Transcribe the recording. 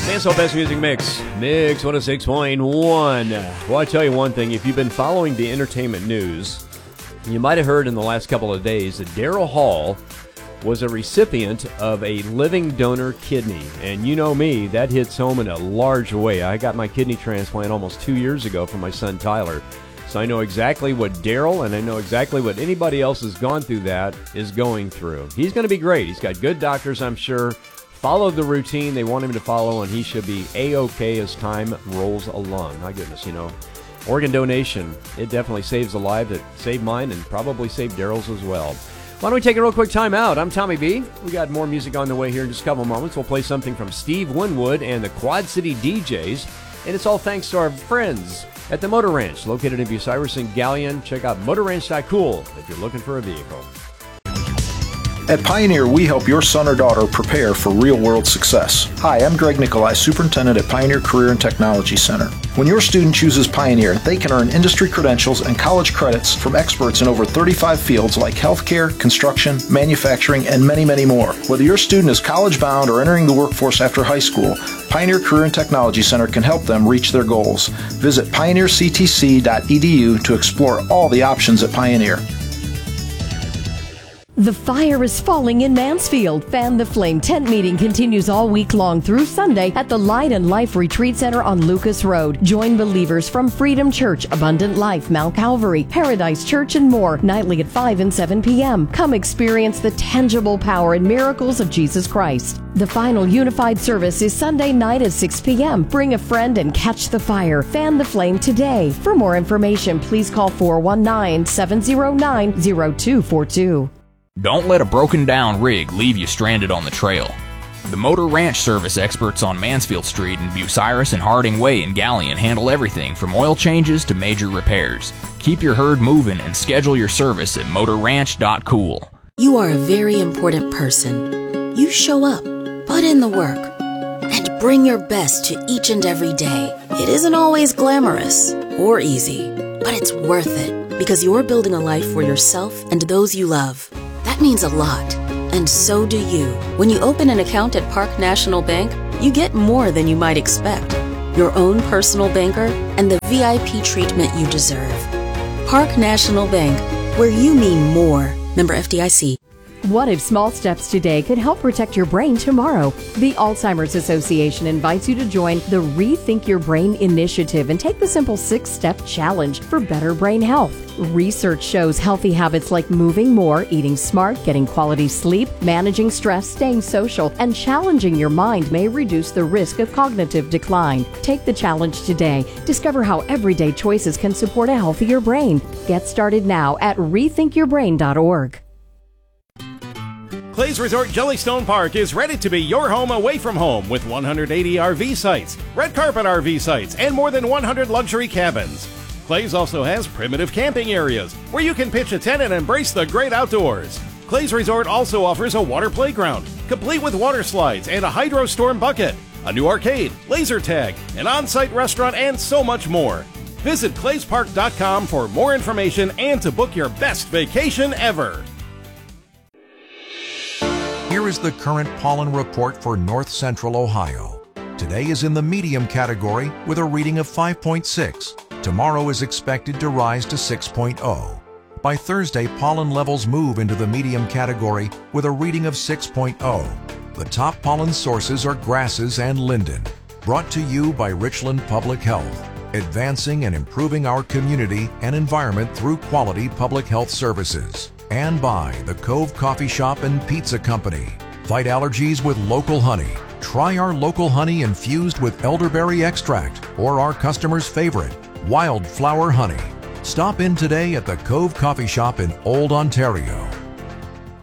Mansell Best Music Mix. Mix 106.1. Well, I tell you one thing. If you've been following the entertainment news, you might have heard in the last couple of days that Daryl Hall was a recipient of a living donor kidney. And you know me, that hits home in a large way. I got my kidney transplant almost 2 years ago from my son Tyler. So I know exactly what Daryl and I know exactly what anybody else has gone through that is going through. He's going to be great. He's got good doctors, I'm sure. Follow the routine they want him to follow, and he should be A-OK as time rolls along. My goodness, you know, organ donation, it definitely saves a life. It saved mine and probably saved Daryl's as well. Why don't we take a real quick time out? I'm Tommy B. We got more music on the way here in just a couple moments. We'll play something from Steve Winwood and the Quad City DJs, and it's all thanks to our friends at the Motor Ranch, located in Bucyrus and Galleon. Check out motorranch.cool if you're looking for a vehicle. At Pioneer, we help your son or daughter prepare for real-world success. Hi, I'm Greg Nicolai, Superintendent at Pioneer Career and Technology Center. When your student chooses Pioneer, they can earn industry credentials and college credits from experts in over 35 fields like healthcare, construction, manufacturing, and many, many more. Whether your student is college-bound or entering the workforce after high school, Pioneer Career and Technology Center can help them reach their goals. Visit pioneerctc.edu to explore all the options at Pioneer. The fire is falling in Mansfield. Fan the Flame tent meeting continues all week long through Sunday at the Light and Life Retreat Center on Lucas Road. Join believers from Freedom Church, Abundant Life, Mount Calvary, Paradise Church, and more, nightly at 5 and 7 p.m. Come experience the tangible power and miracles of Jesus Christ. The final unified service is Sunday night at 6 p.m. Bring a friend and catch the fire. Fan the flame today. For more information, please call 419-709-0242. Don't let a broken down rig leave you stranded on the trail. The Motor Ranch Service experts on Mansfield Street in Bucyrus and Harding Way in Galleon handle everything from oil changes to major repairs. Keep your herd moving and schedule your service at motorranch.cool. You are a very important person. You show up, put in the work, and bring your best to each and every day. It isn't always glamorous or easy, but it's worth it because you're building a life for yourself and those you love. That means a lot, and so do you. When you open an account at Park National Bank, you get more than you might expect. Your own personal banker and the VIP treatment you deserve. Park National Bank, where you mean more. Member FDIC. What if small steps today could help protect your brain tomorrow? The Alzheimer's Association invites you to join the Rethink Your Brain initiative and take the simple 6-step challenge for better brain health. Research shows healthy habits like moving more, eating smart, getting quality sleep, managing stress, staying social, and challenging your mind may reduce the risk of cognitive decline. Take the challenge today. Discover how everyday choices can support a healthier brain. Get started now at rethinkyourbrain.org. Clay's Resort Jellystone Park is ready to be your home away from home with 180 RV sites, red carpet RV sites, and more than 100 luxury cabins. Clay's also has primitive camping areas where you can pitch a tent and embrace the great outdoors. Clay's Resort also offers a water playground, complete with water slides and a hydro storm bucket, a new arcade, laser tag, an on-site restaurant, and so much more. Visit clayspark.com for more information and to book your best vacation ever. Here is the current pollen report for North Central Ohio. Today is in the medium category with a reading of 5.6. Tomorrow is expected to rise to 6.0. By Thursday, pollen levels move into the medium category with a reading of 6.0. The top pollen sources are grasses and linden. Brought to you by Richland Public Health, advancing and improving our community and environment through quality public health services. And by the Cove Coffee Shop and Pizza Company. Fight allergies with local honey. Try our local honey infused with elderberry extract or our customers' favorite, wildflower honey. Stop in today at the Cove Coffee Shop in Old Ontario.